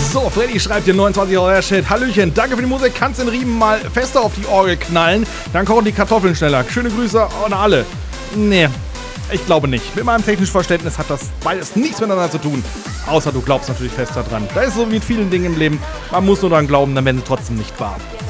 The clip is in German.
So, Freddy schreibt dir 29 Euro Chat. Hallöchen, danke für die Musik. Kannst den Riemen mal fester auf die Orgel knallen? Dann kochen die Kartoffeln schneller. Schöne Grüße an alle. Nee, ich glaube nicht. Mit meinem technischen Verständnis hat das beides nichts miteinander zu tun. Außer du glaubst natürlich fest daran. Da ist so wie mit vielen Dingen im Leben. Man muss nur daran glauben, dann werden sie trotzdem nicht wahr.